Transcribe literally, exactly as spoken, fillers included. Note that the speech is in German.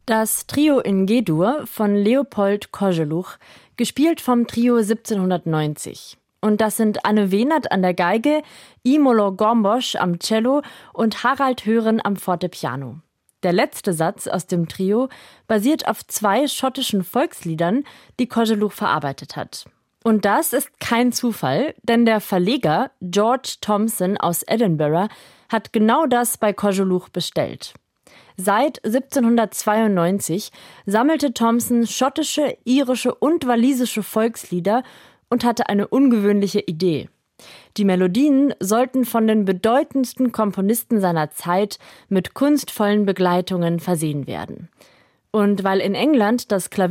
Das Trio in G-Dur von Leopold Koželuch, gespielt vom Trio siebzehnhundertneunzig. Und das sind Anne Wehnert an der Geige, Imola Gombosch am Cello und Harald Hören am Fortepiano. Der letzte Satz aus dem Trio basiert auf zwei schottischen Volksliedern, die Koželuch verarbeitet hat. Und das ist kein Zufall, denn der Verleger George Thomson aus Edinburgh hat genau das bei Koželuch bestellt. Seit siebzehnhundertzweiundneunzig sammelte Thomson schottische, irische und walisische Volkslieder und hatte eine ungewöhnliche Idee. Die Melodien sollten von den bedeutendsten Komponisten seiner Zeit mit kunstvollen Begleitungen versehen werden. Und weil in England das Klavier